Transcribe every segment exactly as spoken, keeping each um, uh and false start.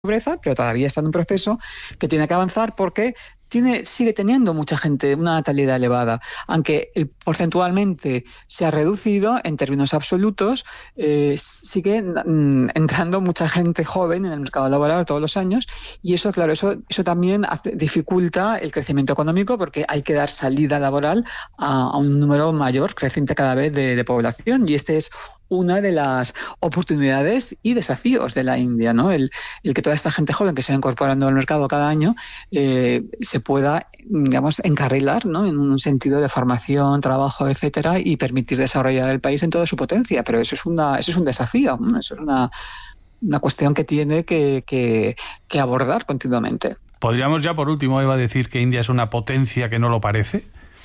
pobreza, pero todavía está en un proceso que tiene que avanzar porque tiene, sigue teniendo mucha gente una natalidad elevada, aunque el, porcentualmente se ha reducido en términos absolutos, eh, sigue mm, entrando mucha gente joven en el mercado laboral todos los años, y eso, claro, eso, eso también hace, dificulta el crecimiento económico porque hay que dar salida laboral a, a un número mayor, creciente cada vez de, de población, y este es una de las oportunidades y desafíos de la India, ¿no? El, el que toda esta gente joven que se va incorporando al mercado cada año eh, se pueda, digamos, encarrilar, ¿no? En un sentido de formación, trabajo, etcétera, y permitir desarrollar el país en toda su potencia. Pero eso es una, eso es un desafío, ¿no? Eso es una, una cuestión que tiene que, que, que abordar continuamente. ¿Podríamos ya, por último, Eva, decir que India es una potencia que no lo parece?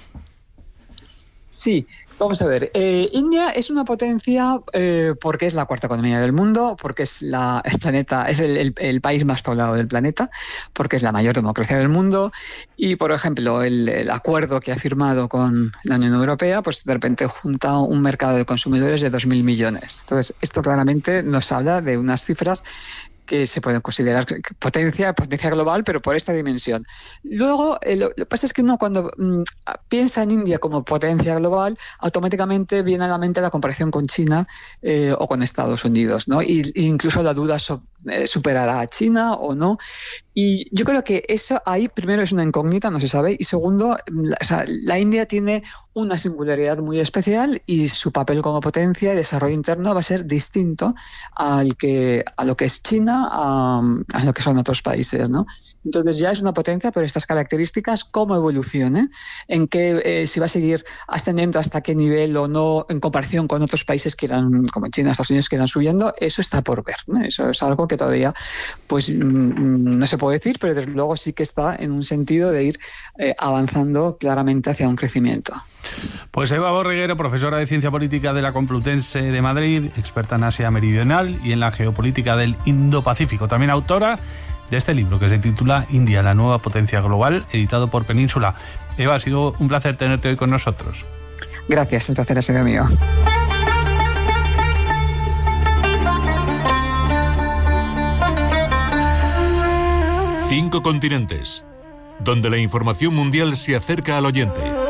Sí, vamos a ver. Eh, India es una potencia eh, porque es la cuarta economía del mundo, porque es la el planeta, es el, el, el país más poblado del planeta, porque es la mayor democracia del mundo y, por ejemplo, el, el acuerdo que ha firmado con la Unión Europea, pues de repente junta un mercado de consumidores de dos mil millones. Entonces, esto claramente nos habla de unas cifras que se pueden considerar potencia, potencia global, pero por esta dimensión. Luego, eh, lo, lo que pasa es que uno cuando mm, piensa en India como potencia global, automáticamente viene a la mente la comparación con China eh, o con Estados Unidos, ¿no? Y, e incluso la duda so, eh, superará a China o no. Y yo creo que eso ahí, primero, es una incógnita, no se sabe, y segundo, la, o sea, la India tiene una singularidad muy especial y su papel como potencia y desarrollo interno va a ser distinto al que, a lo que es China, a, a lo que son otros países, ¿no? Entonces ya es una potencia, pero estas características, cómo evolucione, en qué, eh, si va a seguir ascendiendo hasta qué nivel o no, en comparación con otros países que irán, como China, Estados Unidos, que irán subiendo, eso está por ver, ¿no? Eso es algo que todavía pues no se puede decir, pero desde luego sí que está en un sentido de ir eh, avanzando claramente hacia un crecimiento. Pues Eva Borreguero, profesora de Ciencia Política de la Complutense de Madrid, experta en Asia Meridional y en la geopolítica del Indo-Pacífico, también autora de este libro que se titula India, la nueva potencia global, editado por Península. Eva, ha sido un placer tenerte hoy con nosotros. Gracias, el placer ha sido mío. Cinco continentes, donde la información mundial se acerca al oyente.